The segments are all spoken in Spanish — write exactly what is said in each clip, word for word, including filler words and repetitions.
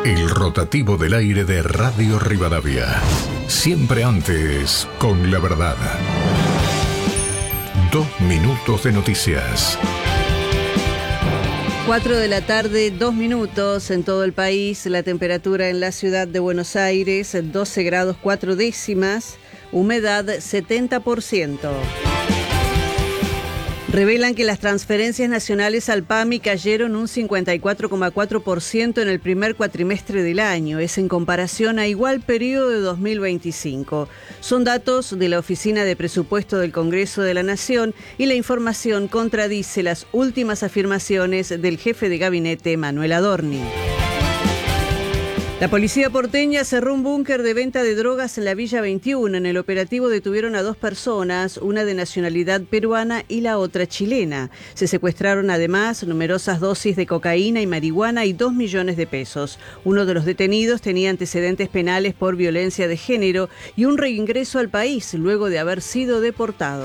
El rotativo del aire de Radio Rivadavia. Siempre antes, con la verdad. Dos minutos de noticias. Cuatro de la tarde, dos minutos en todo el país. La temperatura en la ciudad de Buenos Aires, doce grados cuatro décimas. Humedad setenta por ciento. Revelan que las transferencias nacionales al PAMI cayeron un cincuenta y cuatro coma cuatro por ciento en el primer cuatrimestre del año. Es en comparación a igual periodo de dos mil veinticinco. Son datos de la Oficina de Presupuesto del Congreso de la Nación y la información contradice las últimas afirmaciones del jefe de gabinete, Manuel Adorni. La policía porteña cerró un búnker de venta de drogas en la Villa veintiuno. En el operativo detuvieron a dos personas, una de nacionalidad peruana y la otra chilena. Se secuestraron además numerosas dosis de cocaína y marihuana y dos millones de pesos. Uno de los detenidos tenía antecedentes penales por violencia de género y un reingreso al país luego de haber sido deportado.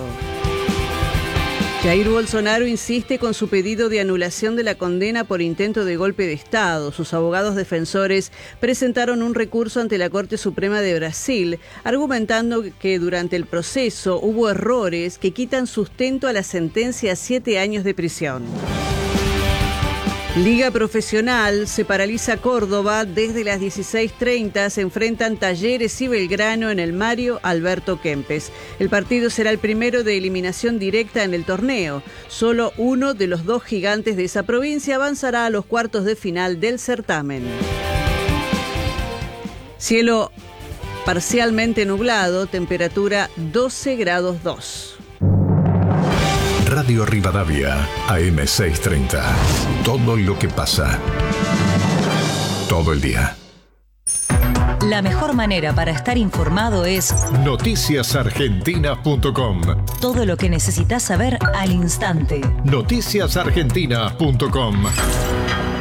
Jair Bolsonaro insiste con su pedido de anulación de la condena por intento de golpe de Estado. Sus abogados defensores presentaron un recurso ante la Corte Suprema de Brasil, argumentando que durante el proceso hubo errores que quitan sustento a la sentencia a siete años de prisión. Liga Profesional, se paraliza Córdoba. Desde las dieciséis treinta se enfrentan Talleres y Belgrano en el Mario Alberto Kempes. El partido será el primero de eliminación directa en el torneo. Solo uno de los dos gigantes de esa provincia avanzará a los cuartos de final del certamen. Cielo parcialmente nublado, temperatura doce grados dos. Radio Rivadavia, A M seiscientos treinta. Todo lo que pasa. Todo el día. La mejor manera para estar informado es noticias argentinas punto com. Todo lo que necesitas saber al instante. noticias argentinas punto com.